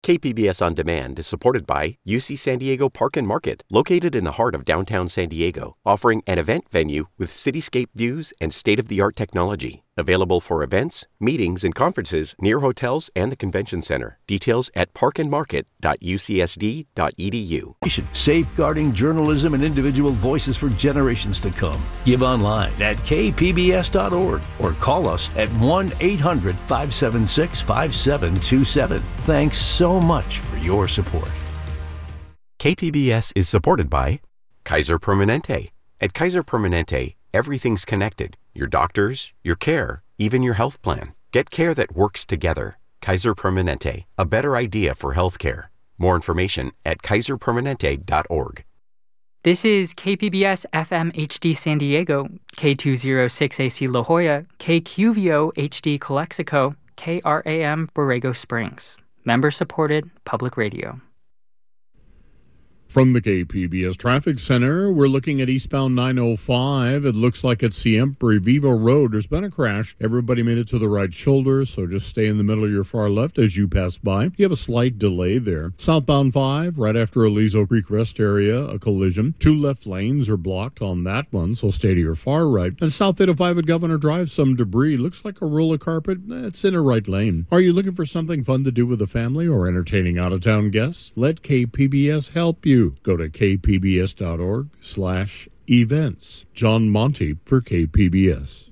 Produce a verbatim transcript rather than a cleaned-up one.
K P B S On Demand is supported by U C San Diego Park and Market, located in the heart of downtown San Diego, offering an event venue with cityscape views and state-of-the-art technology. Available for events, meetings, and conferences near hotels and the convention center. Details at park and market dot u c s d dot e d u. Safeguarding journalism and individual voices for generations to come. Give online at k p b s dot org or call us at one eight hundred five seven six five seven two seven. Thanks so much for your support. K P B S is supported by Kaiser Permanente. At Kaiser Permanente, everything's connected. Your doctors, your care, even your health plan. Get care that works together. Kaiser Permanente, a better idea for healthcare. More information at kaiser permanente dot org. This is K P B S F M H D San Diego, K two oh six A C La Jolla, K Q V O H D Calexico, K R A M Borrego Springs. Member-supported public radio. From the K P B S Traffic Center, we're looking at eastbound nine oh five. It looks like it's Siempre Vivo Road. There's been a crash. Everybody made it to the right shoulder, so just stay in the middle of your far left as you pass by. You have a slight delay there. Southbound five, right after Aliso Creek Rest area, a collision. Two left lanes are blocked on that one, so stay to your far right. And South eight oh five at Governor Drive, some debris. Looks like a roll of carpet. It's in a right lane. Are you looking for something fun to do with the family or entertaining out-of-town guests? Let K P B S help you. Go to k p b s dot org slash events. John Monty for K P B S.